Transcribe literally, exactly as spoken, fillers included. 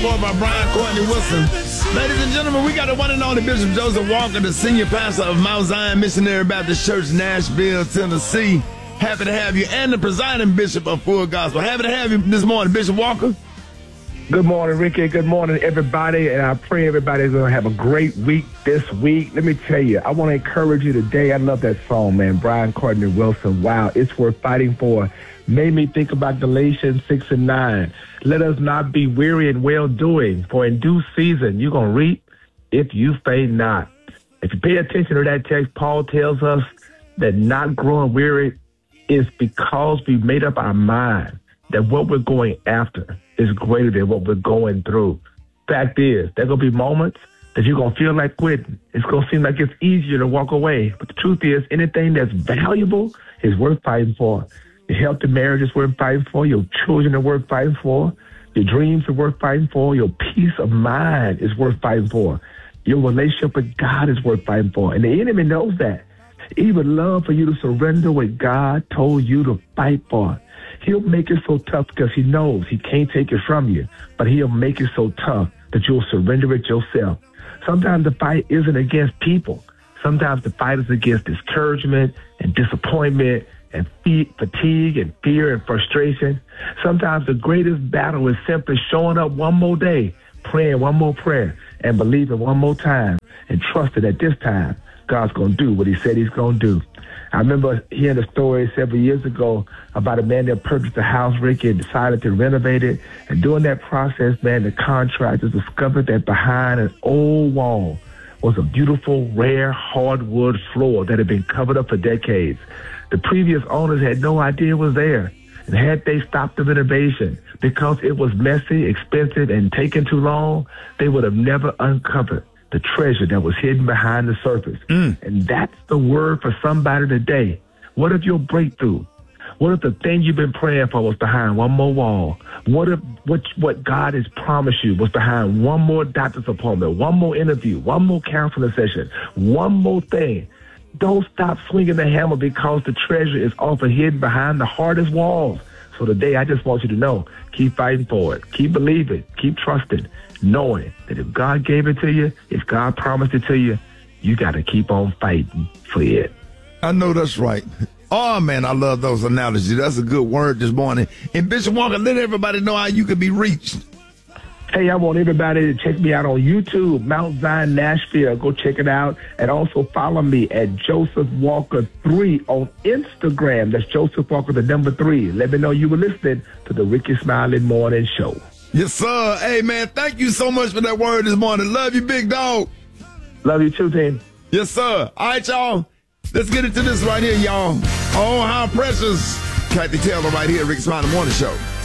for by Brian Courtney Wilson. Ladies and gentlemen, we got the one and only Bishop Joseph Walker, the senior pastor of Mount Zion Missionary Baptist Church, Nashville, Tennessee. Happy to have you, and the presiding bishop of Full Gospel. Happy to have you this morning, Bishop Walker. Good morning, Ricky. Good morning, everybody. And I pray everybody's going to have a great week this week. Let me tell you, I want to encourage you today. I love that song, man. Brian Courtney Wilson. Wow, it's worth fighting for. Made me think about Galatians six and nine. Let us not be weary in well-doing, for in due season you're going to reap if you faint not. If you pay attention to that text, Paul tells us that not growing weary is because we've made up our mind that what we're going after is greater than what we're going through. Fact is, there going to be moments that you're going to feel like quitting. It's going to seem like it's easier to walk away. But the truth is, anything that's valuable is worth fighting for. Your healthy marriage is worth fighting for. Your children are worth fighting for. Your dreams are worth fighting for. Your peace of mind is worth fighting for. Your relationship with God is worth fighting for. And the enemy knows that. He would love for you to surrender what God told you to fight for. He'll make it so tough because he knows he can't take it from you, but he'll make it so tough that you'll surrender it yourself. Sometimes the fight isn't against people. Sometimes the fight is against discouragement and disappointment and fatigue and fear and frustration. Sometimes the greatest battle is simply showing up one more day, praying one more prayer, and believing one more time, and trusting that this time God's going to do what he said he's going to do. I remember hearing a story several years ago about a man that purchased a house, Ricky, and decided to renovate it. And during that process, man, the contractors discovered that behind an old wall was a beautiful, rare hardwood floor that had been covered up for decades. The previous owners had no idea it was there. And had they stopped the renovation because it was messy, expensive, and taking too long, they would have never uncovered the treasure that was hidden behind the surface. Mm. And that's the word for somebody today. What if your breakthrough? What if the thing you've been praying for was behind one more wall? What if what, what God has promised you was behind one more doctor's appointment, one more interview, one more counseling session, one more thing? Don't stop swinging the hammer because the treasure is often hidden behind the hardest walls. So today, I just want you to know, keep fighting for it. Keep believing. Keep trusting, knowing that if God gave it to you, if God promised it to you, you got to keep on fighting for it. I know that's right. Oh, man, I love those analogies. That's a good word this morning. And Bishop Walker, let everybody know how you can be reached. Hey, I want everybody to check me out on YouTube, Mount Zion Nashville. Go check it out. And also follow me at Joseph Walker three on Instagram. That's Joseph Walker, the number three. Let me know you were listening to the Ricky Smiley Morning Show. Yes, sir. Hey, man, thank you so much for that word this morning. Love you, big dog. Love you too, team. Yes, sir. All right, y'all. Let's get into this right here, y'all. Oh, how precious. Kathy Taylor right here, Ricky Smiley Morning Show.